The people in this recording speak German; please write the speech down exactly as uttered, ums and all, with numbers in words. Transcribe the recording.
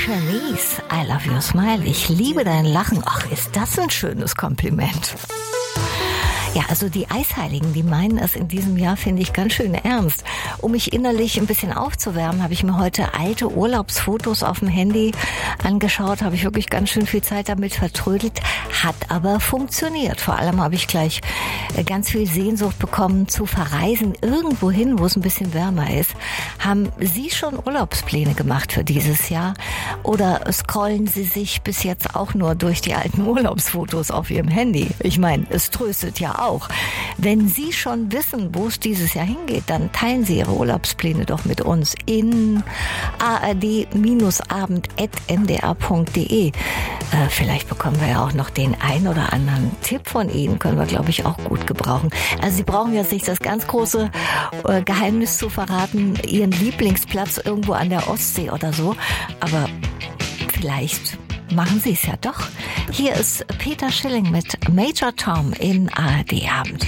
Charlize, I love your smile. Ich liebe dein Lachen. Ach, ist das ein schönes Kompliment. Ja, also die Eisheiligen, die meinen es in diesem Jahr, finde ich, ganz schön ernst. Um mich innerlich ein bisschen aufzuwärmen, habe ich mir heute alte Urlaubsfotos auf dem Handy angeschaut, habe ich wirklich ganz schön viel Zeit damit vertrödelt, hat aber funktioniert. Vor allem habe ich gleich ganz viel Sehnsucht bekommen zu verreisen, irgendwo hin, wo es ein bisschen wärmer ist. Haben Sie schon Urlaubspläne gemacht für dieses Jahr oder scrollen Sie sich bis jetzt auch nur durch die alten Urlaubsfotos auf Ihrem Handy? Ich meine, es tröstet ja auch. Wenn Sie schon wissen, wo es dieses Jahr hingeht, dann teilen Sie Ihre Urlaubspläne doch mit uns in a r d abend at m d r punkt d e. Äh, vielleicht bekommen wir ja auch noch den ein oder anderen Tipp von Ihnen, können wir, glaube ich, auch gut gebrauchen. Also Sie brauchen jetzt nicht das ganz große äh, Geheimnis zu verraten, Ihren Lieblingsplatz irgendwo an der Ostsee oder so, aber vielleicht machen Sie es ja doch. Hier ist Peter Schilling mit Major Tom in A R D Abend.